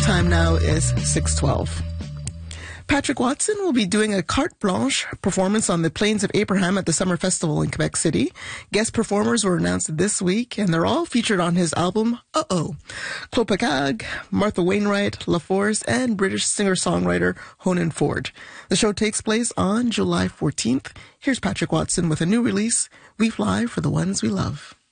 Time now is 6:12. Patrick Watson will be doing a carte blanche performance on the Plains of Abraham at the Summer Festival in Quebec City. Guest performers were announced this week, and they're all featured on his album, Uh-Oh. Claude Pagag, Martha Wainwright, LaForce, and British singer-songwriter Honan Ford. The show takes place on July 14th. Here's Patrick Watson with a new release, We Fly for the Ones We Love.